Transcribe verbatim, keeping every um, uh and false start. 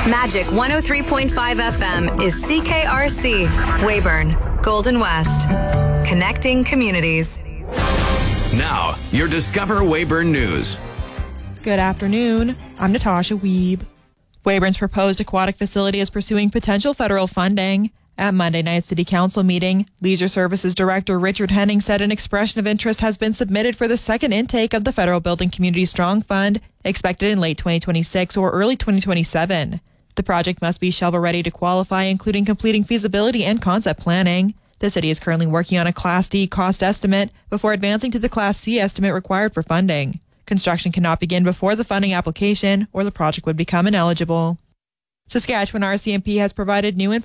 Magic one oh three point five F M is C K R C, Weyburn, Golden West. Connecting communities. Now, your Discover Weyburn News. Good afternoon. I'm Natasha Wiebe. Weyburn's proposed aquatic facility is pursuing potential federal funding. At Monday night's City Council meeting, Leisure Services Director Richard Henning said an expression of interest has been submitted for the second intake of the Federal Building Community Strong Fund, expected in late twenty twenty-six or early twenty twenty-seven. The project must be shovel-ready to qualify, including completing feasibility and concept planning. The city is currently working on a Class D cost estimate before advancing to the Class C estimate required for funding. Construction cannot begin before the funding application, or the project would become ineligible. Saskatchewan R C M P has provided new information